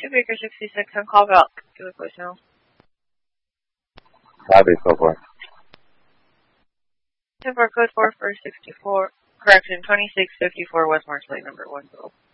2 Baker 66 on call back. Give a voicemail. Copy, so far. 10-4 code 4 for 64. Correction, 2654 West March Lake, number 10.